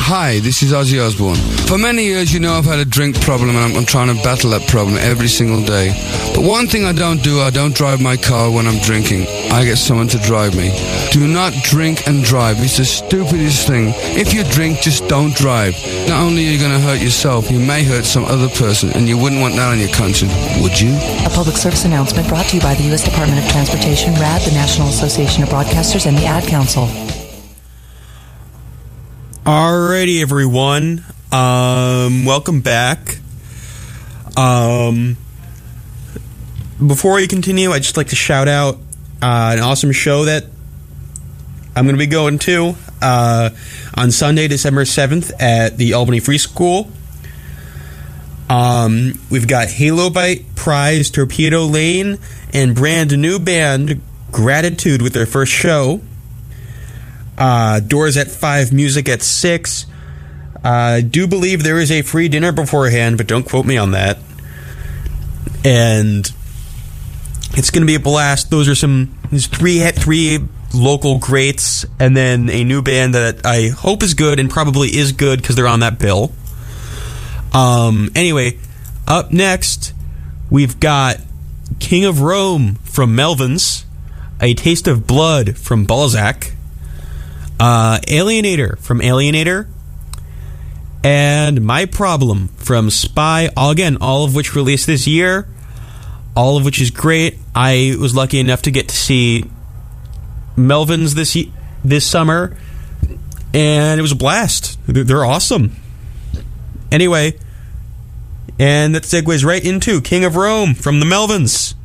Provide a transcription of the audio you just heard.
Hi, this is Ozzy Osbourne. For many years, you know, I've had a drink problem, and I'm trying to battle that problem every single day. But one thing I don't do, I don't drive my car when I'm drinking. I get someone to drive me. Do not drink and drive. It's the stupidest thing. If you drink, just don't drive. Not only are you going to hurt yourself, you may hurt some other person, and you wouldn't want that on your conscience, would you? A public service announcement brought to you by the U.S. Department of Transportation, RAD, the National Association of Broadcasters, and the Ad Council. Alrighty, everyone. Welcome back. Before we continue, I'd just like to shout out an awesome show that I'm going to be going to on Sunday, December 7th at the Albany Free School. We've got Halo Bite, Prize, Torpedo Lane, and brand new band Gratitude with their first show. Doors at 5, music at 6. I do believe there is a free dinner beforehand, but don't quote me on that. And it's going to be a blast. There's three local greats, and then a new band that I hope is good, and probably is good because they're on that bill. Anyway, up next, we've got King of Rome from Melvins, A Taste of Blood from Balzac, Alienator from Alienator, and My Problem from Spy, all of which released this year, all of which is great. I was lucky enough to get to see Melvins this summer, and it was a blast. They're awesome. Anyway, and that segues right into King of Rome from the Melvins.